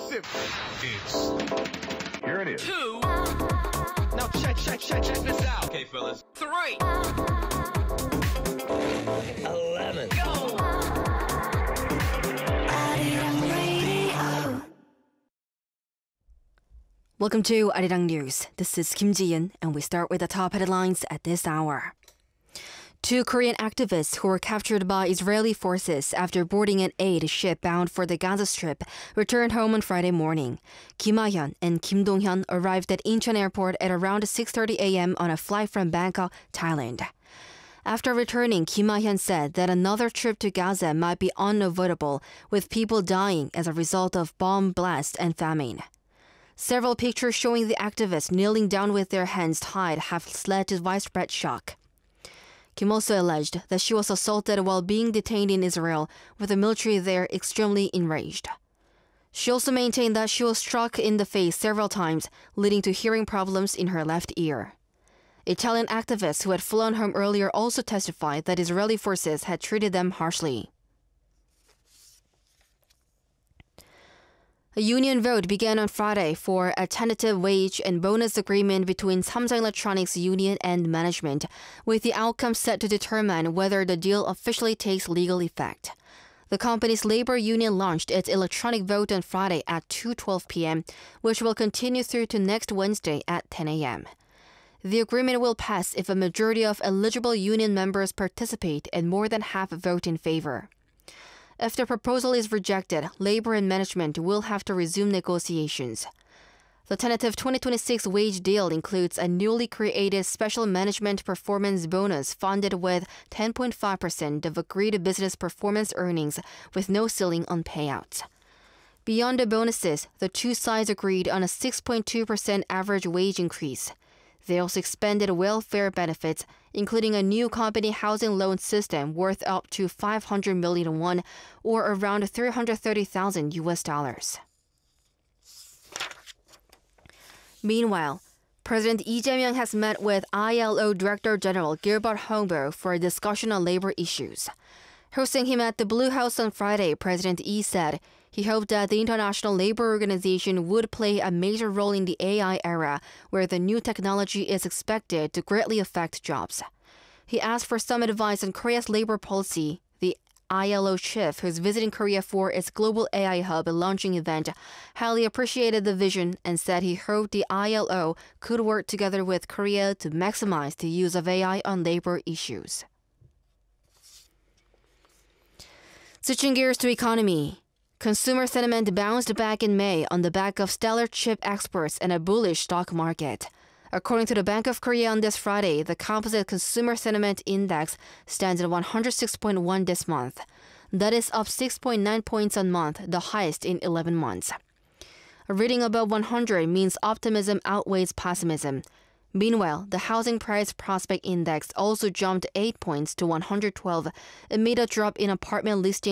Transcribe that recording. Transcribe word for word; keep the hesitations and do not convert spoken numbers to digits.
exclusive. It's here it is. Two. Now check, check, check, check this out. Okay, fellas. Three. Eleven. Go. Welcome to Arirang News. This is Kim Ji-yeon, and we start with the top headlines at this hour. Two Korean activists who were captured by Israeli forces after boarding an aid ship bound for the Gaza Strip returned home on Friday morning. Kim Ah-hyun and Kim Dong-hyun arrived at Incheon Airport at around six thirty a m on a flight from Bangkok, Thailand. After returning, Kim Ah-hyun said that another trip to Gaza might be unavoidable, with people dying as a result of bomb blasts and famine. Several pictures showing the activists kneeling down with their hands tied have led to widespread shock. Kim also alleged that she was assaulted while being detained in Israel, with the military there extremely enraged. She also maintained that she was struck in the face several times, leading to hearing problems in her left ear. Italian activists who had flown home earlier also testified that Israeli forces had treated them harshly. A union vote began on Friday for a tentative wage and bonus agreement between Samsung Electronics Union and management, with the outcome set to determine whether the deal officially takes legal effect. The company's labor union launched its electronic vote on Friday at two twelve p m, which will continue through to next Wednesday at ten a m The agreement will pass if a majority of eligible union members participate and more than half vote in favor. If the proposal is rejected, labor and management will have to resume negotiations. The tentative twenty twenty-six wage deal includes a newly created special management performance bonus funded with ten point five percent of agreed business performance earnings, with no ceiling on payouts. Beyond the bonuses, the two sides agreed on a six point two percent average wage increase. They also expanded welfare benefits, including a new company housing loan system worth up to five hundred million won, or around three hundred thirty thousand U S dollars. Meanwhile, President Lee Jae-myung has met with I L O Director General Gilbert Hongbo for a discussion on labor issues. Hosting him at the Blue House on Friday, President Lee said he hoped that the International Labor Organization would play a major role in the A I era, where the new technology is expected to greatly affect jobs. He asked for some advice on Korea's labor policy. The I L O chief, who's visiting Korea for its Global A I Hub launching event, highly appreciated the vision and said he hoped the I L O could work together with Korea to maximize the use of A I on labor issues. Switching gears to economy. Consumer sentiment bounced back in May on the back of stellar chip exports and a bullish stock market. According to the Bank of Korea on this Friday, the composite consumer sentiment index stands at one hundred six point one this month. That is up six point nine points on month, the highest in eleven months. A reading above one hundred means optimism outweighs pessimism. Meanwhile, the housing price prospect index also jumped eight points to one hundred twelve amid a drop in apartment listing